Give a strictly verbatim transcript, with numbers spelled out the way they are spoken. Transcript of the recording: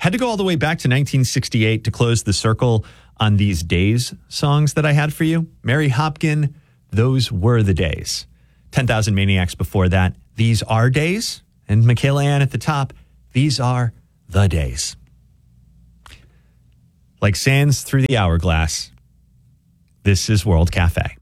Had to go all the way back to nineteen sixty-eight to close the circle on these days songs that I had for you. Mary Hopkin, Those Were the Days. ten thousand Maniacs before that, These Are Days. And Michaela Ann at the top, These Are the Days. Like sands through the hourglass, this is World Cafe.